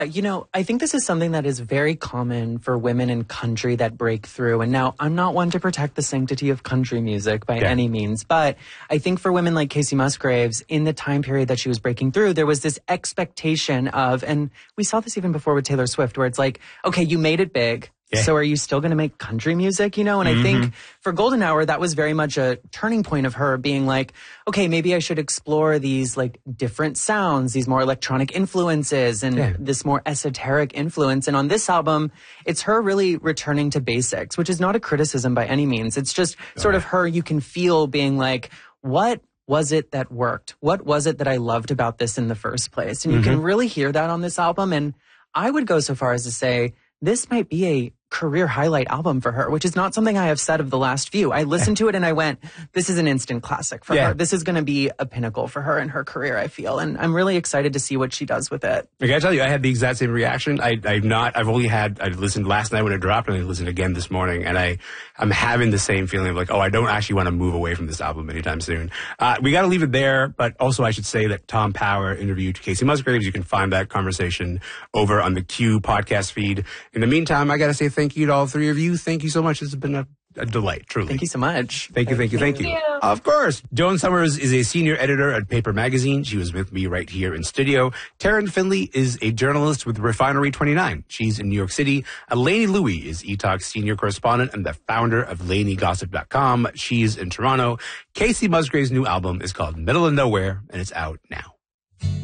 I think this is something that is very common for women in country that break through. And now I'm not one to protect the sanctity of country music by any means, but I think for women like Kacey Musgraves, in the time period that she was breaking through, there was this expectation of, and we saw this even before with Taylor Swift, where it's like, okay, you made it big. Yeah. So are you still going to make country music, And I think for Golden Hour, that was very much a turning point of her being like, okay, maybe I should explore these like different sounds, these more electronic influences and this more esoteric influence. And on this album, it's her really returning to basics, which is not a criticism by any means. It's just sort of her, you can feel being like, what was it that worked? What was it that I loved about this in the first place? And you can really hear that on this album. And I would go so far as to say, this might be a career highlight album for her, which is not something I have said of the last few. I listened to it and I went, this is an instant classic for her. This is going to be a pinnacle for her in her career, I feel. And I'm really excited to see what she does with it. I gotta tell you, I had the exact same reaction. I listened last night when it dropped and I listened again this morning, and I'm having the same feeling of like, I don't actually want to move away from this album anytime soon. We gotta leave it there, but also I should say that Tom Power interviewed Kacey Musgraves. You can find that conversation over on the Q podcast feed. In the meantime, I gotta say thank you to all three of you. Thank you so much. This has been a delight, truly. Thank you so much. Thank you. Of course. Joan Summers is a senior editor at Paper Magazine. She was with me right here in studio. Taryn Finley is a journalist with Refinery 29. She's in New York City. Lainey Louie is eTalk's senior correspondent and the founder of LaineyGossip.com. She's in Toronto. Kacey Musgraves' new album is called Middle of Nowhere, and it's out now.